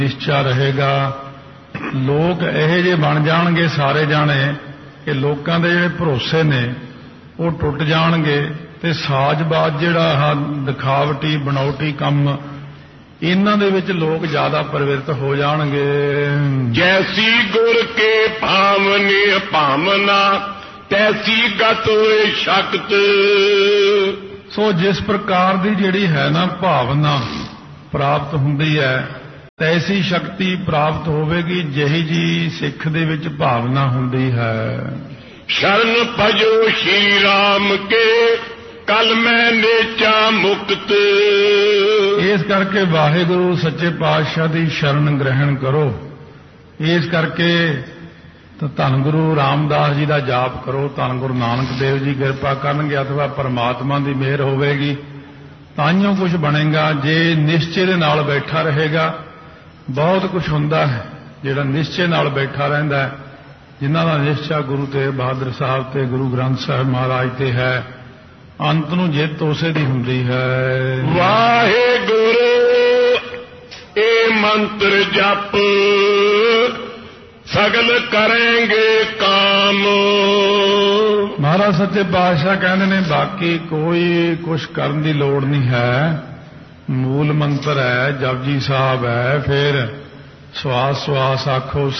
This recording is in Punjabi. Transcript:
ਨਿਸ਼ਚਾ ਰਹੇਗਾ। ਲੋਕ ਇਹੋ ਜਿਹੇ ਬਣ ਜਾਣਗੇ ਸਾਰੇ ਜਾਣੇ ਕਿ ਲੋਕਾਂ ਦੇ ਜਿਹੜੇ ਭਰੋਸੇ ਨੇ ਉਹ ਟੁੱਟ ਜਾਣਗੇ ਤੇ ਸਾਜ਼ਬਾਜ਼ ਜਿਹੜਾ ਆਹ ਦਿਖਾਵਟੀ ਬਣਾਉਟੀ ਕੰਮ ਇਹਨਾਂ ਦੇ ਵਿੱਚ ਲੋਕ ਜ਼ਿਆਦਾ ਪ੍ਰਵਿਰਤ ਹੋ ਜਾਣਗੇ। ਜੈਸੀ ਗੁਰ ਕੇ ਭਾਵਨੀ ਭਾਵਨਾ ਤੈਸੀ ਗਤ ਹੋਏ ਸ਼ਕਤ। ਸੋ ਜਿਸ ਪ੍ਰਕਾਰ ਦੀ ਜਿਹੜੀ ਹੈ ਨਾ ਭਾਵਨਾ ਪ੍ਰਾਪਤ ਹੁੰਦੀ ਹੈ ਤੈਸੀ ਸ਼ਕਤੀ ਪ੍ਰਾਪਤ ਹੋਵੇਗੀ ਜਿਹੀ ਜੀ ਸਿੱਖ ਦੇ ਵਿੱਚ ਭਾਵਨਾ ਹੁੰਦੀ ਹੈ। ਸ਼ਰਨ ਭਜੋ ਸ਼੍ਰੀ ਰਾਮ ਕੇ ਕਲ ਮੈਂ ਨੇਚਾ ਮੁਕਤ। ਇਸ ਕਰਕੇ ਵਾਹਿਗੁਰੂ ਸੱਚੇ ਪਾਤਸ਼ਾਹ ਦੀ ਸ਼ਰਨ ਗ੍ਰਹਿਣ ਕਰੋ। ਇਸ ਕਰਕੇ ਤਾਂ ਧੰਨ ਗੁਰੂ ਰਾਮਦਾਸ ਜੀ ਦਾ ਜਾਪ ਕਰੋ, ਧੰਨ ਗੁਰੂ ਨਾਨਕ ਦੇਵ ਜੀ ਕਿਰਪਾ ਕਰਨਗੇ ਅਥਵਾ ਪਰਮਾਤਮਾ ਦੀ ਮਿਹਰ ਹੋਵੇਗੀ ਤਾਂਹੀਓ ਕੁਝ ਬਣੇਗਾ। ਜੇ ਨਿਸ਼ਚੇ ਦੇ ਨਾਲ ਬੈਠਾ ਰਹੇਗਾ ਬਹੁਤ ਕੁਝ ਹੁੰਦਾ ਹੈ ਜਿਹੜਾ ਨਿਸ਼ਚੇ ਨਾਲ ਬੈਠਾ ਰਹਿੰਦਾ ਹੈ। ਜਿਨ੍ਹਾਂ ਦਾ ਨਿਸ਼ਚਾ ਗੁਰੂ ਤੇਗ ਬਹਾਦਰ ਸਾਹਿਬ ਤੇ ਗੁਰੂ ਗ੍ਰੰਥ ਸਾਹਿਬ ਮਹਾਰਾਜ ਤੇ ਹੈ ਅੰਤ ਨੂੰ ਜਿੱਤ ਉਸੇ ਦੀ ਹੁੰਦੀ ਹੈ। ਵਾਹਿਗੁਰੂ ਇਹ ਮੰਤਰ ਜਪ ਸਗਲ ਕਰਾਂਗੇ ਕਾਮ। ਮਹਾਰਾਜ ਸੱਚੇ ਪਾਤਸ਼ਾਹ ਕਹਿੰਦੇ ਨੇ ਬਾਕੀ ਕੋਈ ਕੁਛ ਕਰਨ ਦੀ ਲੋੜ ਨਹੀਂ ਹੈ। ਮੂਲ ਮੰਤਰ ਹੈ, ਜਪਜੀ ਸਾਹਿਬ ਹੈ, ਫਿਰ ਸਵਾਸ ਸਵਾਸ ਆਖੋ